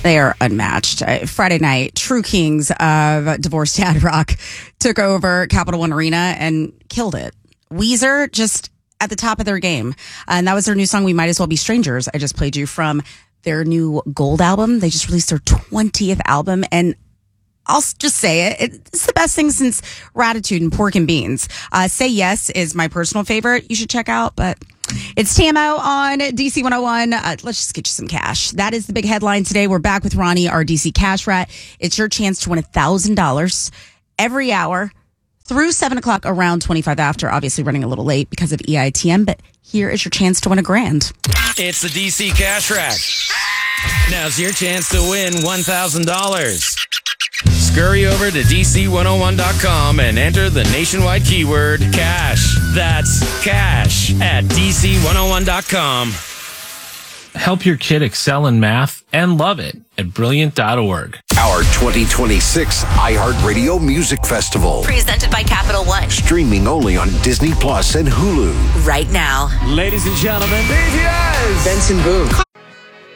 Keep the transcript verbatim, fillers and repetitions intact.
They are unmatched. Uh, Friday night, true kings of divorced dad rock took over Capital One Arena and killed it. Weezer just at the top of their game. Uh, and that was their new song, We Might As Well Be Strangers. I just played you from their new Gold album. They just released their twentieth album, and I'll just say it. It's the best thing since Ratitude and Pork and Beans. Uh, Say Yes is my personal favorite. You should check out, but it's Tamo on D C one oh one. Uh, let's just get you some cash. That is the big headline today. We're back with Ronnie, our D C Cash Rat. It's your chance to win one thousand dollars every hour through seven o'clock, around twenty-five after, obviously running a little late because of E I T M, but here is your chance to win a grand. It's the D C Cash Rack. Now's your chance to win one thousand dollars. Scurry over to D C one oh one dot com and enter the nationwide keyword cash. That's cash at D C one oh one dot com. Help your kid excel in math and love it at brilliant dot org. Our twenty twenty-six iHeartRadio Music Festival. Presented by Capital One. Streaming only on Disney Plus and Hulu. Right now. Ladies and gentlemen, Benson Boone.